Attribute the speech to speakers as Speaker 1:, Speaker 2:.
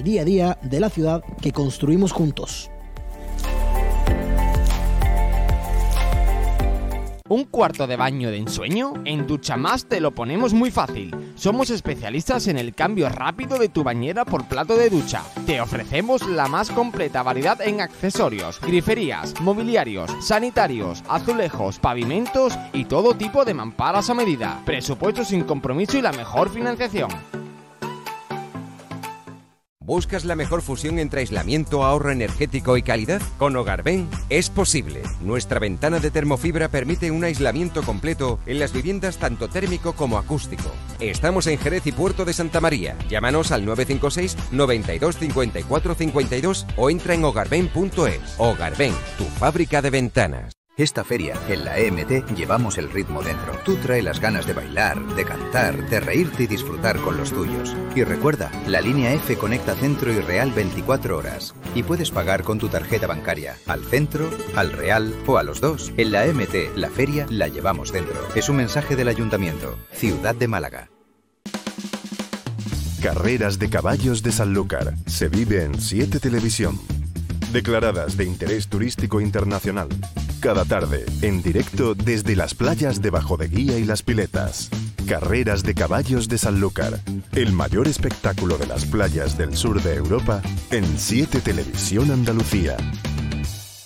Speaker 1: día a día de la ciudad que construimos juntos.
Speaker 2: ¿Un cuarto de baño de ensueño? En Duchamás te lo ponemos muy fácil. Somos especialistas en el cambio rápido de tu bañera por plato de ducha. Te ofrecemos la más completa variedad en accesorios, griferías, mobiliarios, sanitarios, azulejos, pavimentos y todo tipo de mamparas a medida. Presupuesto sin compromiso y la mejor financiación.
Speaker 3: ¿Buscas la mejor fusión entre aislamiento, ahorro energético y calidad? Con Hogarben es posible. Nuestra ventana de termofibra permite un aislamiento completo en las viviendas tanto térmico como acústico. Estamos en Jerez y Puerto de Santa María. Llámanos al 956 92 54 52 o entra en hogarben.es. Hogarben, tu fábrica de ventanas.
Speaker 4: Esta feria, en la EMT, llevamos el ritmo dentro. Tú trae las ganas de bailar, de cantar, de reírte y disfrutar con los tuyos. Y recuerda, la línea F conecta Centro y Real 24 horas. Y puedes pagar con tu tarjeta bancaria, al Centro, al Real o a los dos. En la EMT, la feria la llevamos dentro. Es un mensaje del Ayuntamiento, Ciudad de Málaga.
Speaker 5: Carreras de caballos de Sanlúcar. Se vive en 7 Televisión. Declaradas de interés turístico internacional. Cada tarde, en directo desde las playas de Bajo de Guía y Las Piletas. Carreras de caballos de Sanlúcar. El mayor espectáculo de las playas del sur de Europa en 7 Televisión Andalucía.